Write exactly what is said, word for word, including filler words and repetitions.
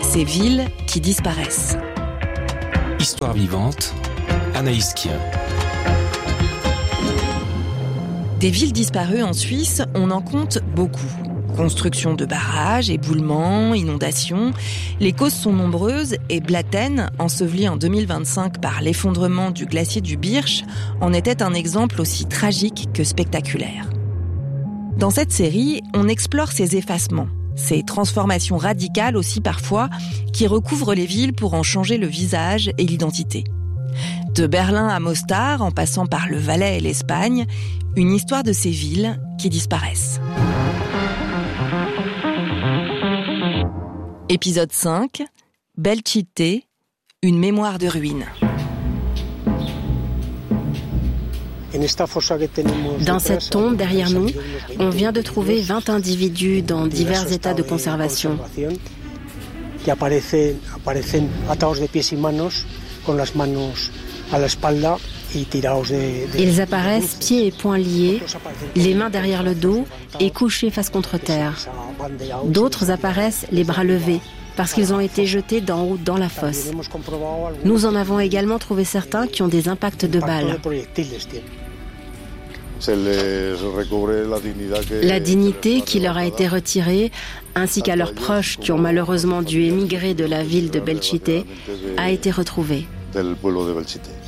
Ces villes qui disparaissent. Histoire vivante, Anaïs Kien. Des villes disparues en Suisse, on en compte beaucoup. Construction de barrages, éboulements, inondations. Les causes sont nombreuses et Blatten, enseveli en deux mille vingt-cinq par l'effondrement du glacier du Birch, en était un exemple aussi tragique que spectaculaire. Dans cette série, on explore ces effacements, ces transformations radicales aussi parfois, qui recouvrent les villes pour en changer le visage et l'identité. De Berlin à Mostar, en passant par le Valais et l'Espagne, une histoire de ces villes qui disparaissent. Épisode cinq, Belchite, une mémoire de ruines. Dans cette tombe derrière nous, on vient de trouver vingt individus dans divers états de conservation. Ils apparaissent pieds et poings liés, les mains derrière le dos et couchés face contre terre. D'autres apparaissent les bras levés, parce qu'ils ont été jetés d'en haut dans la fosse. Nous en avons également trouvé certains qui ont des impacts de balles. La dignité qui leur a été retirée, ainsi qu'à leurs proches qui ont malheureusement dû émigrer de la ville de Belchite, a été retrouvée.